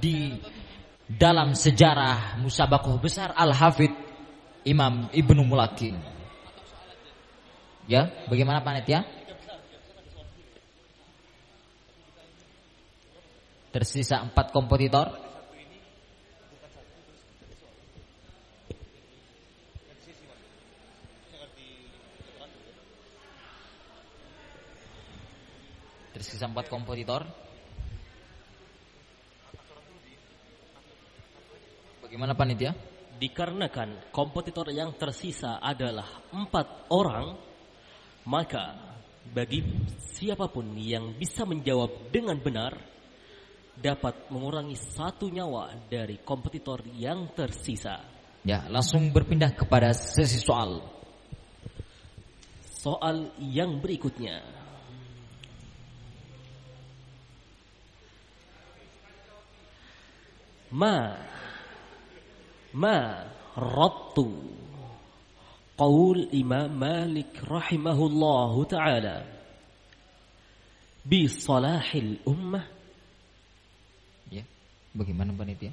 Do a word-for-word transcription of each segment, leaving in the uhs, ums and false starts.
di dalam sejarah musabaqah besar Al-Hafidh Imam Ibnu Mulakin. Ya, bagaimana panitia? Tersisa empat kompetitor. Tersisa empat kompetitor. Bagaimana panitia? Dikarenakan kompetitor yang tersisa adalah empat orang, maka bagi siapapun yang bisa menjawab dengan benar dapat mengurangi satu nyawa dari kompetitor yang tersisa. Ya, langsung berpindah kepada sesi soal. Soal yang berikutnya. Ma Ma rabtu qaul Imam Malik rahimahullahu ta'ala bi salahil ummah. Ya, bagaimana panitia?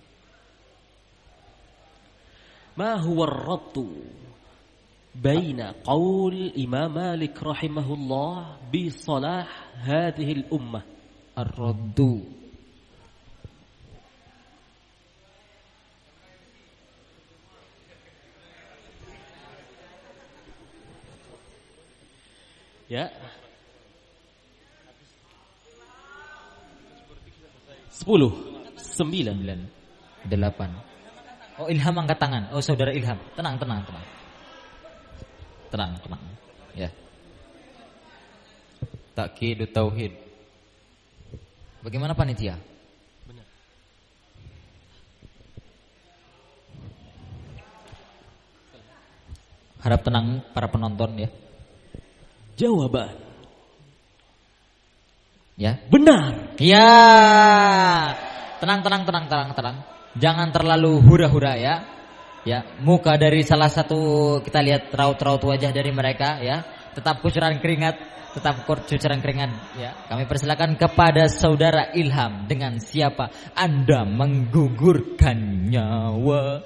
Ma huwa ar-rabtu baina qaul Imam Malik rahimahullah bi salah hadhihi al-ummah? Ar-raddu. Ya. Sepuluh, sembilan, delapan. Oh, Ilham angkat tangan. Oh, saudara Ilham. Tenang, tenang, tenang. Tenang, tenang. Ya. Takkidut tauhid. Bagaimana panitia? Benar. Harap tenang para penonton ya. Jawaban. Ya. Benar. Ya. Tenang, tenang, tenang, tenang, tenang. Jangan terlalu hura-hura ya. Ya, muka dari salah satu kita lihat raut-raut wajah dari mereka ya. Tetap kucuran keringat, tetap kucuran keringat ya. Kami persilakan kepada saudara Ilham, dengan siapa Anda menggugurkan nyawa?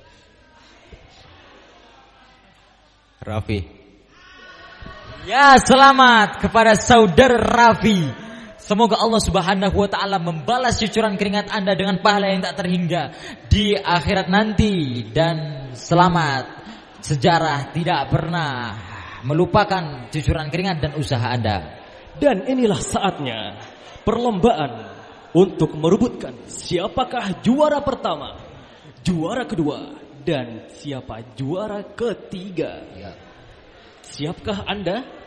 Raffi. Ya, selamat kepada saudara Raffi. Semoga Allah Subhanahu wa taala membalas cucuran keringat Anda dengan pahala yang tak terhingga di akhirat nanti, dan selamat. Sejarah tidak pernah melupakan cucuran keringat dan usaha Anda. Dan inilah saatnya perlombaan untuk merebutkan siapakah juara pertama, juara kedua, dan siapa juara ketiga. Ya. Siapkah Anda?